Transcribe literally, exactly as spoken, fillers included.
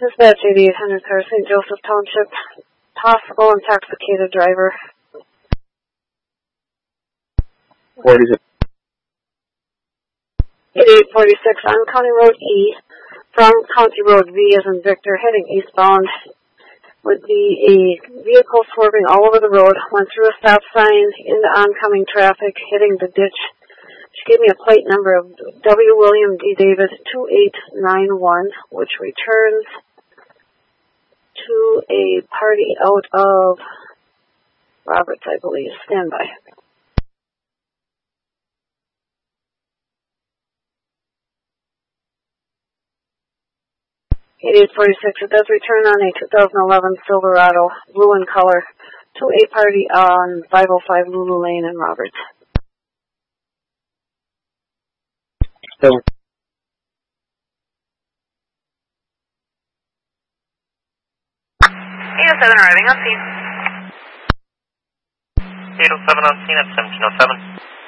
Dispatch eighty-eight hundred car, Saint Joseph Township. Possible intoxicated driver. forty-six. eighty-eight forty-six on County Road E from County Road V as in Victor, heading eastbound. Would be a vehicle swerving all over the road, went through a stop sign into oncoming traffic, hitting the ditch. She gave me a plate number of W. William D. David two eight nine one, which returns to a party out of Roberts, I believe. Stand by. eighty-eight forty-six, it does return on a two thousand eleven Silverado, blue in color, to a party on five oh five Lulu Lane in Roberts. Still. eight oh seven arriving on scene. eight oh seven on scene at seventeen oh seven.